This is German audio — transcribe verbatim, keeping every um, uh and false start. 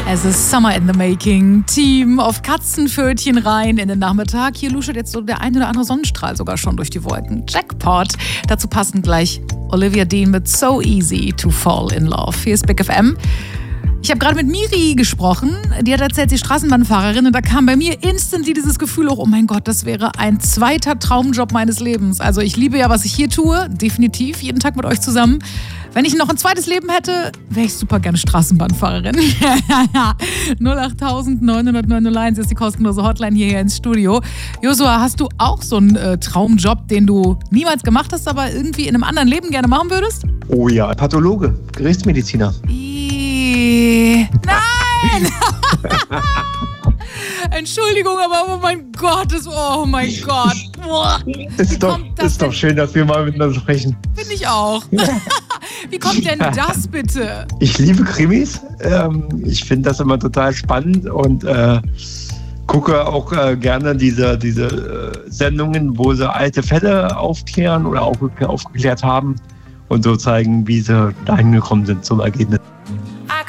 Es ist Summer in the Making. Team auf Katzenpfötchen rein in den Nachmittag. Hier luschert jetzt so der ein oder andere Sonnenstrahl sogar schon durch die Wolken. Jackpot. Dazu passen gleich Olivia Dean mit So Easy to Fall in Love. Hier ist Big F M. Ich habe gerade mit Miri gesprochen. Die hat erzählt, sie ist Straßenbahnfahrerin. Und da kam bei mir instantly dieses Gefühl hoch, oh mein Gott, das wäre ein zweiter Traumjob meines Lebens. Also ich liebe ja, was ich hier tue. Definitiv, jeden Tag mit euch zusammen. Wenn ich noch ein zweites Leben hätte, wäre ich super gerne Straßenbahnfahrerin. null acht neun null neun null eins ist die kostenlose Hotline hierher ins Studio. Josua, hast du auch so einen äh, Traumjob, den du niemals gemacht hast, aber irgendwie in einem anderen Leben gerne machen würdest? Oh ja, Pathologe, Gerichtsmediziner. Ihhh, nein! Entschuldigung, aber oh mein Gott, das, oh mein Gott. Boah, ist doch, ist doch schön, dass wir mal miteinander sprechen. Finde ich auch. Wie kommt denn das bitte? Ich liebe Krimis. Ähm, ich finde das immer total spannend und äh, gucke auch äh, gerne diese, diese äh, Sendungen, wo sie alte Fälle aufklären oder auch aufgeklärt haben und so zeigen, wie sie dahin gekommen sind zum Ergebnis.